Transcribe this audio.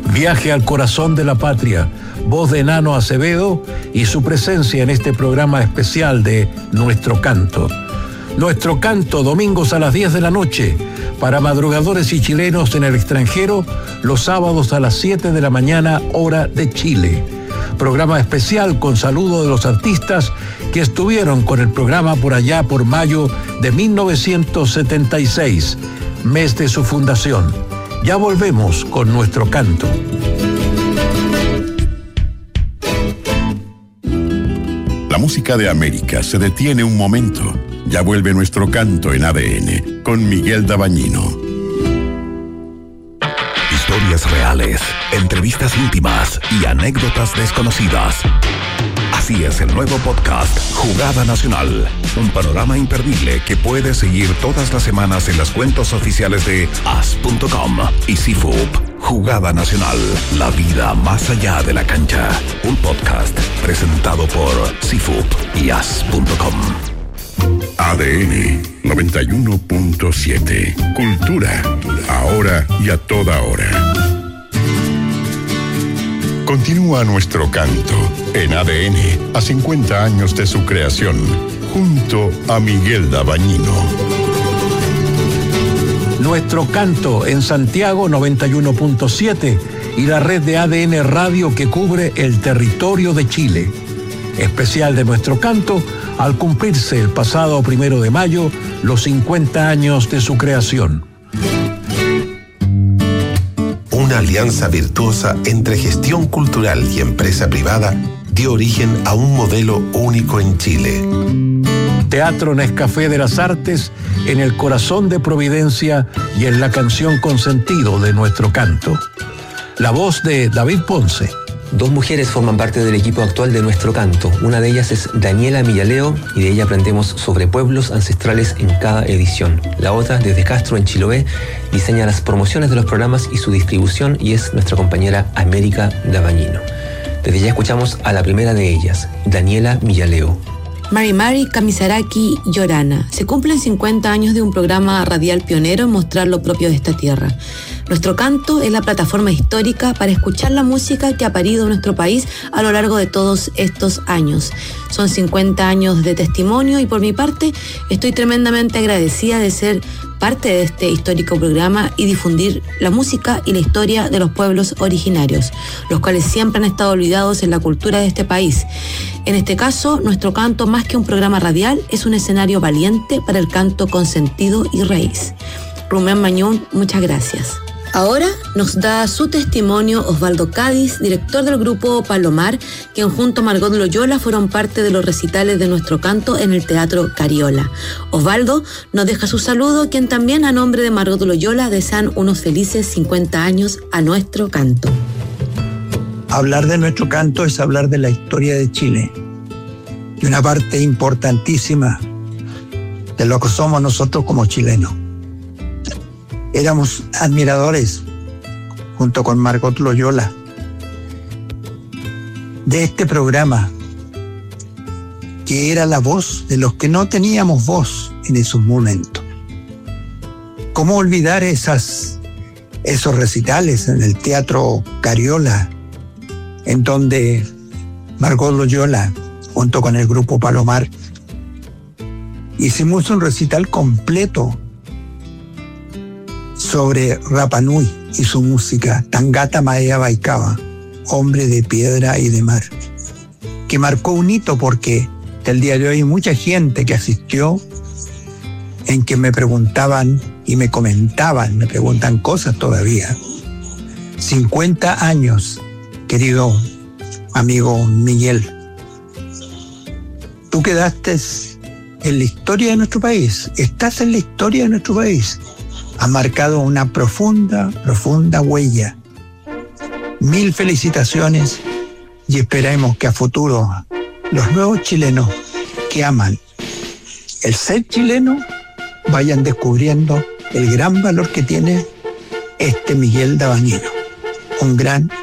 Viaje al corazón de la patria, voz de Nano Acevedo y su presencia en este programa especial de Nuestro Canto. Nuestro Canto, domingos a las 10 de la noche, para madrugadores y chilenos en el extranjero, los sábados a las 7 de la mañana, hora de Chile. Programa especial con saludo de los artistas que estuvieron con el programa por allá por mayo de 1976, mes de su fundación. Ya volvemos con Nuestro Canto. La música de América se detiene un momento. Ya vuelve Nuestro Canto en ADN con Miguel Dabañino. Historias reales, entrevistas íntimas y anécdotas desconocidas. Así es el nuevo podcast Jugada Nacional, un panorama imperdible que puedes seguir todas las semanas en las cuentas oficiales de as.com y CIFUP. Jugada Nacional, la vida más allá de la cancha. Un podcast presentado por CIFUP y as.com. ADN 91.7. Cultura, ahora y a toda hora. Continúa Nuestro Canto en ADN a 50 años de su creación, junto a Miguel Dabañino. Nuestro Canto en Santiago 91.7 y la red de ADN Radio que cubre el territorio de Chile. Especial de Nuestro Canto al cumplirse el pasado 1 de mayo los 50 años de su creación. Una alianza virtuosa entre gestión cultural y empresa privada dio origen a un modelo único en Chile. Teatro Nescafé de las Artes en el corazón de Providencia y en la canción Consentido de Nuestro Canto. La voz de David Ponce. Dos mujeres forman parte del equipo actual de Nuestro Canto. Una de ellas es Daniela Millaleo y de ella aprendemos sobre pueblos ancestrales en cada edición. La otra, desde Castro en Chiloé, diseña las promociones de los programas y su distribución y es nuestra compañera América Dabañino. Desde ya escuchamos a la primera de ellas, Daniela Millaleo. Mari Kamisaraki Llorana. Se cumplen 50 años de un programa radial pionero en mostrar lo propio de esta tierra. Nuestro Canto es la plataforma histórica para escuchar la música que ha parido nuestro país a lo largo de todos estos años. Son 50 años de testimonio y por mi parte estoy tremendamente agradecida de ser parte de este histórico programa y difundir la música y la historia de los pueblos originarios, los cuales siempre han estado olvidados en la cultura de este país. En este caso, Nuestro Canto, más que un programa radial, es un escenario valiente para el canto con sentido y raíz. Rubén Mañón, muchas gracias. Ahora nos da su testimonio Osvaldo Cádiz, director del grupo Palomar, quien junto a Margot Loyola fueron parte de los recitales de Nuestro Canto en el Teatro Cariola. Osvaldo nos deja su saludo, quien también a nombre de Margot Loyola desean unos felices 50 años a Nuestro Canto. Hablar de Nuestro Canto es hablar de la historia de Chile, de una parte importantísima de lo que somos nosotros como chilenos. Éramos admiradores, junto con Margot Loyola, de este programa, que era la voz de los que no teníamos voz en esos momentos. ¿Cómo olvidar esos recitales en el Teatro Cariola, en donde Margot Loyola, junto con el grupo Palomar, hicimos un recital completo sobre Rapa Nui y su música, Tangata Maea Baikaba, hombre de piedra y de mar, que marcó un hito porque hasta el día de hoy hay mucha gente que asistió en que me preguntaban y me comentaban, me preguntan cosas todavía. 50 años, querido amigo Miguel. Tú quedaste en la historia de nuestro país, estás en la historia de nuestro país. Ha marcado una profunda huella. 1000 felicitaciones y esperemos que a futuro los nuevos chilenos que aman el ser chileno vayan descubriendo el gran valor que tiene este Miguel Dabañino, un gran